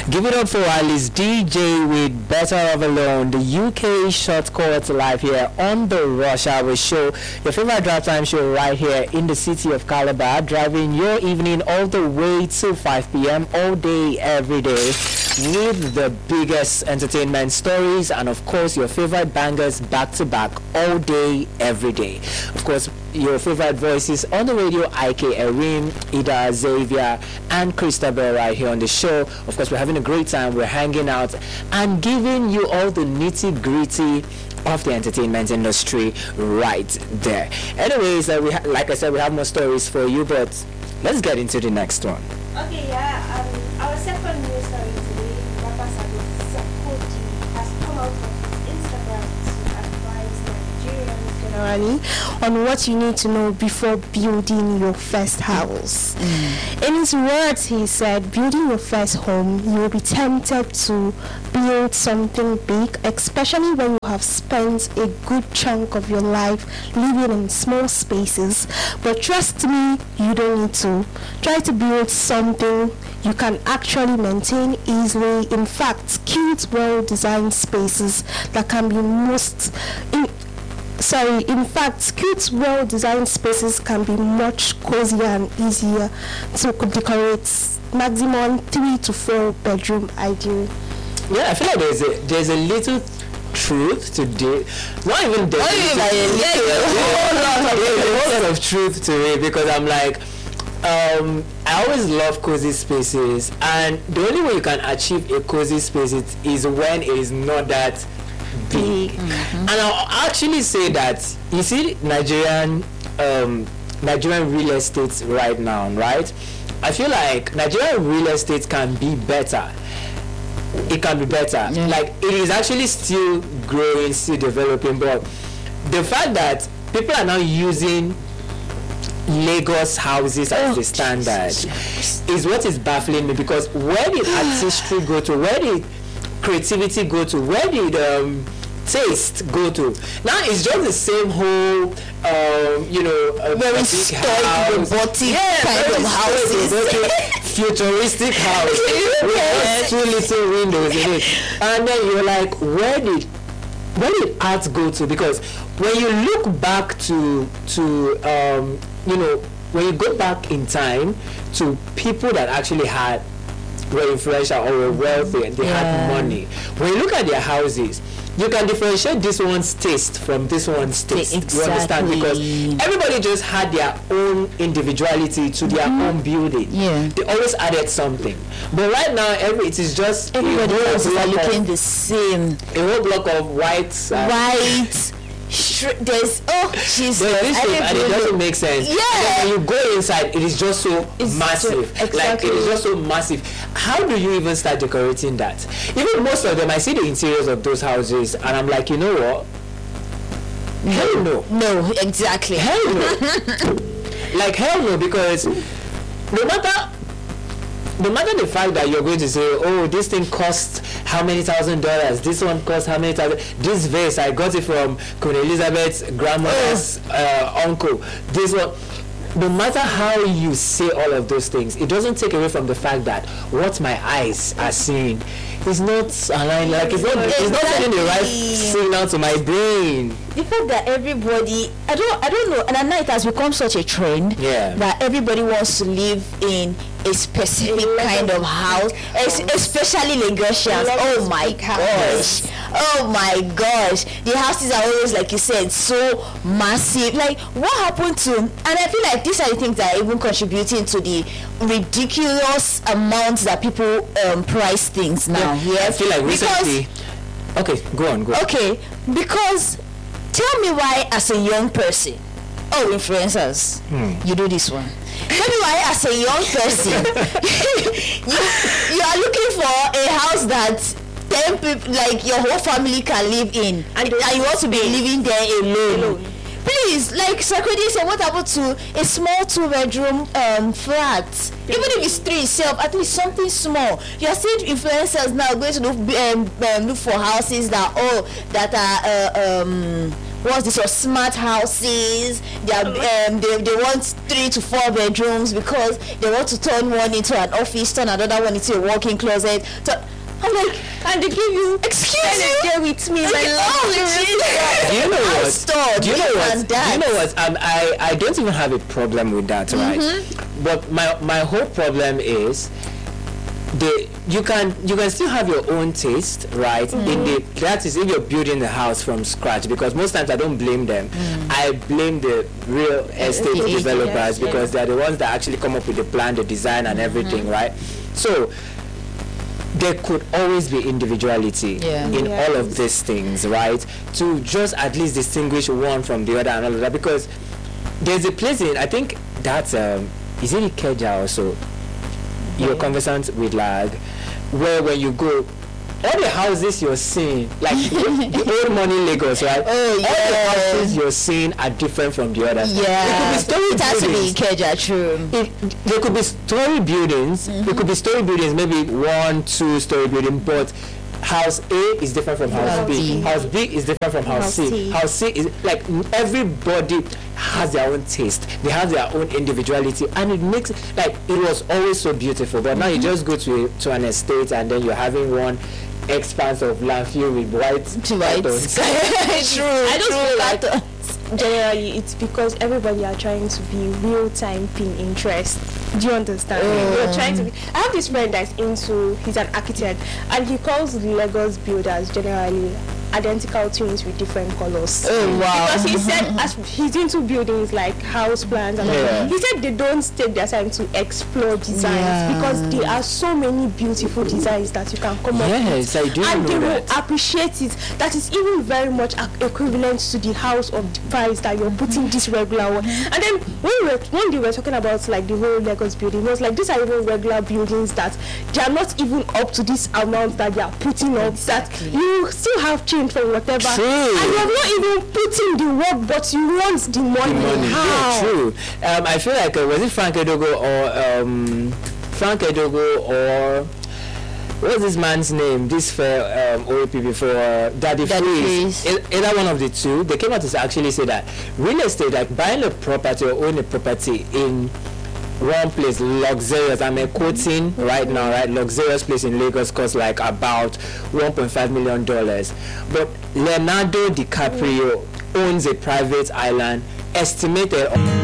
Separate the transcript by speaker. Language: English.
Speaker 1: Give it up for Alice DJ with Better Off Alone, the UK shortcut live here on the Rush Hour Show, your favorite drive time show right here in the city of Calabar, driving your evening all the way to 5 p.m. all day, every day, with the biggest entertainment stories and of course your favorite bangers back to back all day, every day. Of course, your favorite voices on the radio, IK Erin, Ida, Xavier, and Christabel right here on the show. Of course, we're having a great time. We're hanging out and giving you all the nitty-gritty of the entertainment industry right there. Anyways, like I said, we have more stories for you, but let's get into the next one.
Speaker 2: Okay, our second news story today, rapper Sarkodie has come out on Instagram to advise Nigerians generally on what you need to know before building your first house. In his words, he said, building your first home, you will be tempted to build something big, especially when you have spent a good chunk of your life living in small spaces. But trust me, you don't need to. Try to build something you can actually maintain easily. In fact, cute, well-designed spaces that can be cute, well-designed spaces can be much cozier and easier to decorate. Maximum 3 to 4 bedroom ideal.
Speaker 1: Yeah, I feel like there's a little truth to this. Not even there's a lot of truth to it, because I'm like, I always love cozy spaces, and the only way you can achieve a cozy space is when it is not that big. And I'll actually say that, you see, Nigerian real estate right now, right? I feel like Nigerian real estate can be better. It can be better. Yeah. Like, it is actually still growing, still developing, but the fact that people are now using Lagos houses as the standard is what is baffling me, because where did artistry go to? Where did creativity go to? Where did taste go to? Now it's just the same whole
Speaker 3: very stoic, robotic kind of houses.
Speaker 1: Futuristic house with 2 little windows in it, and then you're like, where did art go to? Because when you look back to when you go back in time to people that actually were influential or were wealthy and they had money, when you look at their houses, you can differentiate this one's taste from this one's taste.
Speaker 3: Exactly.
Speaker 1: You understand? Because everybody just had their own individuality to their own building. Yeah. They always added something. But right now, it is just
Speaker 3: everybody else is looking the same.
Speaker 1: A whole block of white.
Speaker 3: There's Jesus,
Speaker 1: and it doesn't make sense.
Speaker 3: Yeah.
Speaker 1: When you go inside, it is just so massive.
Speaker 3: Exactly.
Speaker 1: Like, it is just so massive. How do you even start decorating that? Even most of them, I see the interiors of those houses, and I'm like, you know what? Hell no.
Speaker 3: No, exactly.
Speaker 1: Hell no. Like, hell no, because no matter the fact that you're going to say, oh, this thing costs how many $1,000, this one costs how many thousand, this vase, I got it from Queen Elizabeth's grandmother's uncle, this one. No matter how you say all of those things, it doesn't take away from the fact that what my eyes are seeing is not aligned, like it's not sending the right signal to my brain.
Speaker 3: The fact that everybody, I don't know, and at night it has become such a trend that everybody wants to live in a specific kind of house, especially Lagosians. Oh my gosh, the houses are always, like you said, so massive. Like, what happened to, and I feel like these are the things that are even contributing to the ridiculous amounts that people price things now.
Speaker 1: I feel like recently, okay, go on.
Speaker 3: Okay, because tell me why, as a young person, influencers, you do this one. Tell me why, as a young person, you are looking for a house that 10 people, like your whole family, can live in, and you want to be living there alone. Please, like Sarkodie said, what happened to a small 2-bedroom flat? Even if it's 3 itself, at least something small. You are seeing influencers now going to look for houses that are what's this, or smart houses. They want 3 to 4 bedrooms because they want to turn one into an office, turn another one into a walk-in closet. So I'm like, and they give you, excuse you,
Speaker 2: Stay with me, my
Speaker 1: Do you know what? Do you know what? I don't even have a problem with that, right? But my whole problem is you can still have your own taste, right? That is if you're building the house from scratch, because most times I don't blame them. I blame the real estate developers, because they're the ones that actually come up with the plan, the design, and everything, right? So there could always be individuality in all of these things, right? To just at least distinguish one from the other and all of that, because there's a place in, I think that's is it Ikeja also? You're conversant with Lag, where when you go, all the houses you're seeing, like the old money Lagos, right? All the houses you're seeing are different from the others.
Speaker 3: Yeah,
Speaker 1: it has to be
Speaker 3: Ikeja, true.
Speaker 1: There could be story buildings. There could be story buildings, maybe 1-2 story building, but house A is different from house B. House B is different from house C. House C is like, everybody has their own taste. They have their own individuality, and it makes, like, it was always so beautiful. But now you just go to an estate, and then you're having one expanse of land filled with white cartons.
Speaker 3: True.
Speaker 2: I don't feel like generally it's because everybody are trying to be real-time Pinterest. Do you understand? You're trying to be, I have this friend that's he's an architect, and he calls Lagos builders generally identical twins with different colors.
Speaker 3: Oh wow.
Speaker 2: Because he said, as he's into buildings like house plans and all, he said they don't take their time to explore designs because there are so many beautiful designs that you can come up with.
Speaker 1: I do
Speaker 2: and
Speaker 1: know
Speaker 2: they
Speaker 1: that.
Speaker 2: will appreciate it. That is even very much equivalent to the house of the price that you're putting this regular one. And then when they were talking about like the whole Lagos building, it was like these are even regular buildings that they are not even up to this amount that they are putting up. That you still have change for whatever.
Speaker 1: True.
Speaker 2: And you have not even put in the work, but you want the money. How?
Speaker 1: Yeah, true. I feel like was it Frank Edogo or what's this man's name? This for OAP before Daddy Freeze. Either one of the two. They came out to actually say that real estate, like buying a property or owning a property in one place, luxurious, I'm quoting right now, right? Luxurious place in Lagos costs like about $1.5 million. But Leonardo DiCaprio owns a private island estimated